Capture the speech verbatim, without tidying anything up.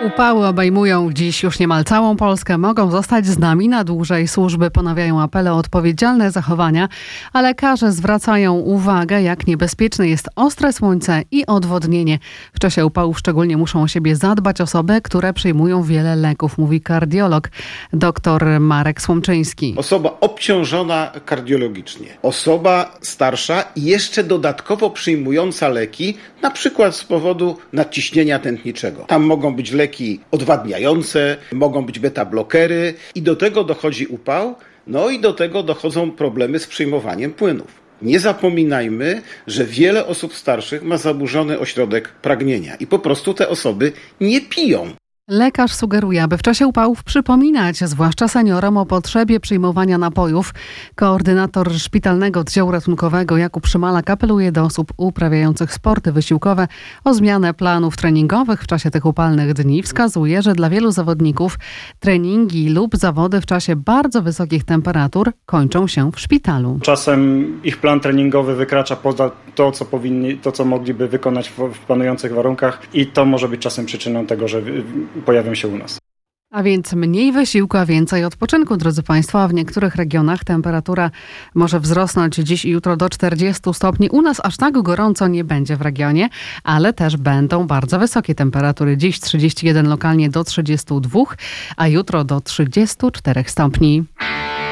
Upały obejmują dziś już niemal całą Polskę. Mogą zostać z nami na dłużej. Służby ponawiają apele o odpowiedzialne zachowania, a lekarze zwracają uwagę, jak niebezpieczne jest ostre słońce i odwodnienie. W czasie upałów szczególnie muszą o siebie zadbać osoby, które przyjmują wiele leków, mówi kardiolog dr Marek Słomczyński. Osoba obciążona kardiologicznie, osoba starsza i jeszcze dodatkowo przyjmująca leki, na przykład z powodu nadciśnienia tętniczego. Tam mogą być leki odwadniające, mogą być beta-blokery i do tego dochodzi upał, no i do tego dochodzą problemy z przyjmowaniem płynów. Nie zapominajmy, że wiele osób starszych ma zaburzony ośrodek pragnienia i po prostu te osoby nie piją. Lekarz sugeruje, aby w czasie upałów przypominać, zwłaszcza seniorom, o potrzebie przyjmowania napojów. Koordynator szpitalnego oddziału ratunkowego Jakub Szymalak apeluje do osób uprawiających sporty wysiłkowe o zmianę planów treningowych w czasie tych upalnych dni. Wskazuje, że dla wielu zawodników treningi lub zawody w czasie bardzo wysokich temperatur kończą się w szpitalu. Czasem ich plan treningowy wykracza poza to, co powinni, to, co mogliby wykonać w, w panujących warunkach i to może być czasem przyczyną tego, że pojawią się u nas. A więc mniej wysiłku, a więcej odpoczynku, drodzy Państwo. A w niektórych regionach temperatura może wzrosnąć dziś i jutro do czterdziestu stopni. U nas aż tak gorąco nie będzie w regionie, ale też będą bardzo wysokie temperatury. Dziś trzydzieści jeden lokalnie do trzydziestu dwóch, a jutro do trzydziestu czterech stopni.